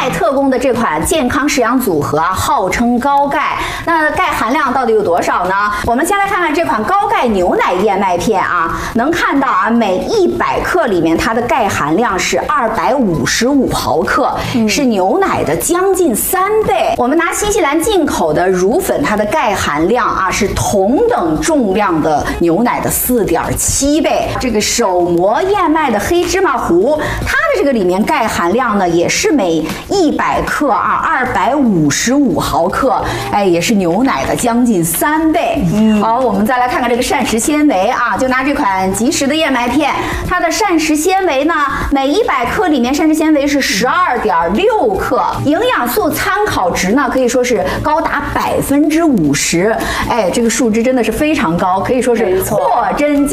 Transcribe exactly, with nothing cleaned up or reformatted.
麦特供的这款健康食养组合啊，号称高钙。那钙含量到底有多少呢？我们先来看看这款高钙牛奶燕麦片啊，能看到啊，每一百克里面它的钙含量是二百五十五毫克，嗯、是牛奶的将近三倍。我们拿新西兰进口的乳粉，它的钙含量啊是同等重量的牛奶的四点七倍。这个手磨燕麦的黑芝麻糊，它的这个里面钙含量呢也是每一百克啊二百五十五毫克，哎，也是牛奶的将近三倍。嗯，好，我们再来看看这个膳食纤维啊，就拿这款即食的燕麦片，它的膳食纤维呢，每一百克里面膳食纤维是十二点六克，营养素参考值呢可以说是高达百分之五十，哎，这个数值真的是非常高，可以说是货真。